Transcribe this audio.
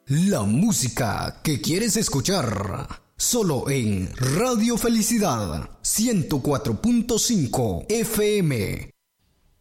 La música que quieres escuchar, solo en Radio Felicidad 104.5 FM.